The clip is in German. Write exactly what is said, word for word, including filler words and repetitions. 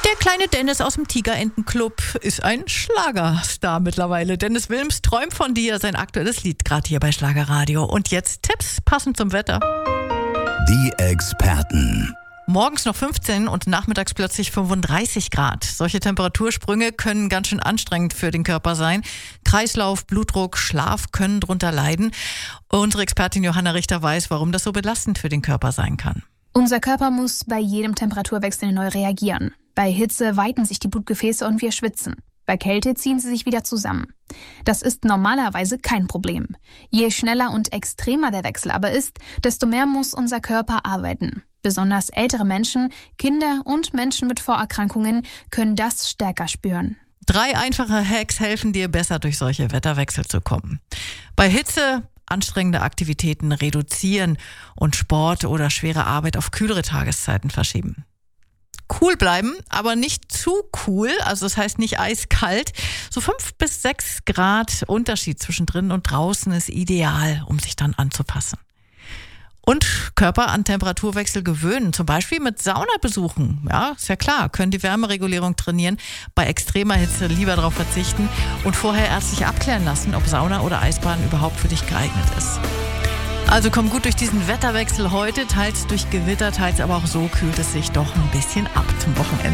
Der kleine Dennis aus dem Tigerentenclub ist ein Schlagerstar mittlerweile. Dennis Wilms träumt von dir, sein aktuelles Lied, gerade hier bei Schlagerradio. Und jetzt Tipps passend zum Wetter. Die Experten. Morgens noch fünfzehn und nachmittags plötzlich fünfunddreißig Grad. Solche Temperatursprünge können ganz schön anstrengend für den Körper sein. Kreislauf, Blutdruck, Schlaf können drunter leiden. Unsere Expertin Johanna Richter weiß, warum das so belastend für den Körper sein kann. Unser Körper muss bei jedem Temperaturwechsel neu reagieren. Bei Hitze weiten sich die Blutgefäße und wir schwitzen. Bei Kälte ziehen sie sich wieder zusammen. Das ist normalerweise kein Problem. Je schneller und extremer der Wechsel aber ist, desto mehr muss unser Körper arbeiten. Besonders ältere Menschen, Kinder und Menschen mit Vorerkrankungen können das stärker spüren. Drei einfache Hacks helfen dir, besser durch solche Wetterwechsel zu kommen. Bei Hitze anstrengende Aktivitäten reduzieren und Sport oder schwere Arbeit auf kühlere Tageszeiten verschieben. Cool bleiben, aber nicht zu cool, also das heißt nicht eiskalt. So fünf bis sechs Grad Unterschied zwischen drinnen und draußen ist ideal, um sich dann anzupassen. Und Körper an Temperaturwechsel gewöhnen, zum Beispiel mit Saunabesuchen. Ja, ist ja klar, können die Wärmeregulierung trainieren, bei extremer Hitze lieber darauf verzichten und vorher ärztlich abklären lassen, ob Sauna oder Eisbahn überhaupt für dich geeignet ist. Also komm gut durch diesen Wetterwechsel heute, teils durch Gewitter, teils aber auch so kühlt es sich doch ein bisschen ab zum Wochenende.